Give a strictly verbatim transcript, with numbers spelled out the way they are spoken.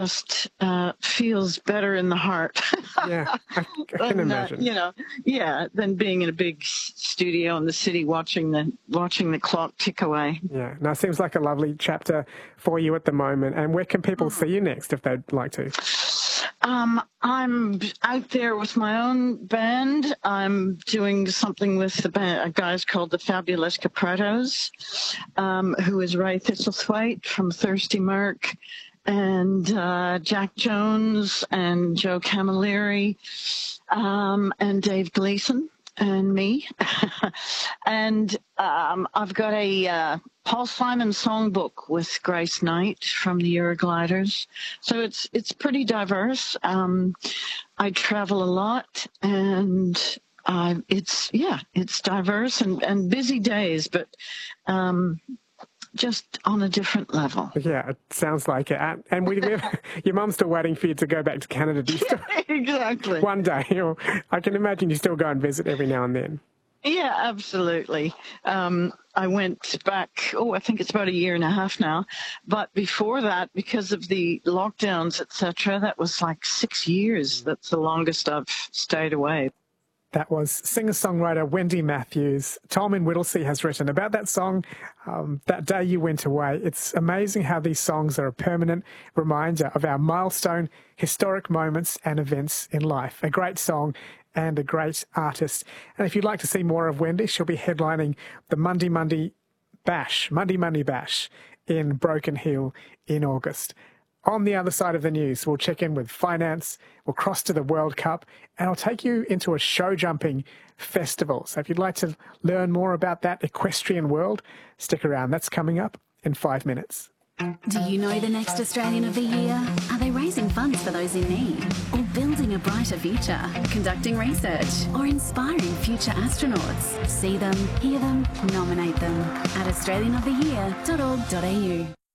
just uh, feels better in the heart. Yeah, I, I can than, imagine. Uh, you know, yeah, than being in a big studio in the city watching the watching the clock tick away. Yeah, no, it seems like a lovely chapter for you at the moment. And where can people see you next if they'd like to? Um, I'm out there with my own band. I'm doing something with the band, guys called the Fabulous Capratos, um, who is Ray Thistlethwaite from Thirsty Merc, and uh, Jack Jones and Joe Camilleri, um, and Dave Gleason and me. And um, I've got a uh, Paul Simon songbook with Grace Knight from the Eurogliders. So it's it's pretty diverse. Um, I travel a lot, and uh, it's, yeah, it's diverse and, and busy days, but um, just on a different level. Yeah, it sounds like it. And, and we, we your mum's still waiting for you to go back to Canada. Do you still, exactly. One day. Or I can imagine you still go and visit every now and then. Yeah, absolutely. Um, I went back, oh, I think it's about a year and a half now. But before that, because of the lockdowns, et cetera, that was like six years. That's the longest I've stayed away. That was singer-songwriter Wendy Matthews. Tolmin Whittlesey has written about that song, um, That Day You Went Away. It's amazing how these songs are a permanent reminder of our milestone, historic moments and events in life. A great song and a great artist. And if you'd like to see more of Wendy, she'll be headlining the Monday Monday Bash, Monday Monday Bash in Broken Hill in August. On the other side of the news, we'll check in with finance, we'll cross to the World Cup, and I'll take you into a show jumping festival. So if you'd like to learn more about that equestrian world, stick around. That's coming up in five minutes. Do you know the next Australian of the Year? Are they raising funds for those in need? Or building a brighter future? Conducting research? Or inspiring future astronauts? See them, hear them, nominate them at australian of the year dot org dot a u.